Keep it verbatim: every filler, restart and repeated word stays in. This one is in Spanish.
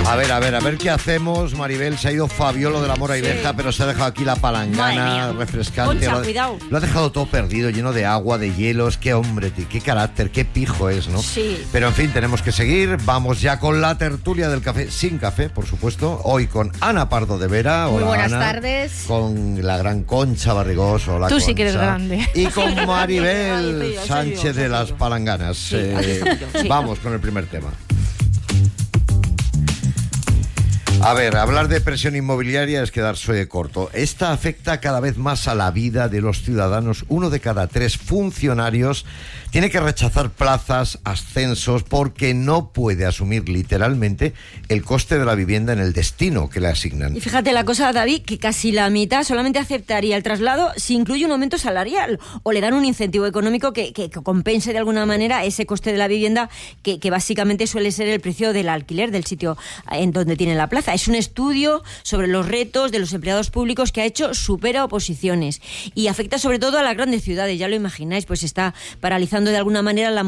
A ver, a ver, a ver qué hacemos. Maribel, se ha ido Fabiolo de la Mora y Sí. Beja, pero se ha dejado aquí la palangana refrescante. Concha, lo, ha, cuidado. lo ha dejado todo perdido, lleno de agua, de hielos. Qué hombre, tío, qué carácter, qué pijo es, ¿no? Sí. Pero en fin, tenemos que seguir. Vamos ya con la tertulia del café, sin café, por supuesto. Hoy con Ana Pardo de Vera. Muy Hola, buenas Ana. tardes. Con la gran Concha Barrigós. Hola, Tú sí Concha. que eres grande. Y con Ay, Maribel soy yo, soy Sánchez yo, de soy las yo. Palanganas. Sí, Eh, aquí estoy yo, sí. Vamos con el primer tema. A ver, hablar de presión inmobiliaria es quedarse corto. Esta afecta cada vez más a la vida de los ciudadanos. Uno de cada tres funcionarios tiene que rechazar plazas, ascensos, porque no puede asumir literalmente el coste de la vivienda en el destino que le asignan. Y fíjate la cosa, David, que casi la mitad solamente aceptaría el traslado si incluye un aumento salarial o le dan un incentivo económico que, que, que compense de alguna manera ese coste de la vivienda que, que básicamente suele ser el precio del alquiler del sitio en donde tiene la plaza. Es un estudio sobre los retos de los empleados públicos que ha hecho supera oposiciones y afecta sobre todo a las grandes ciudades, ya lo imagináis, pues está paralizando de alguna manera la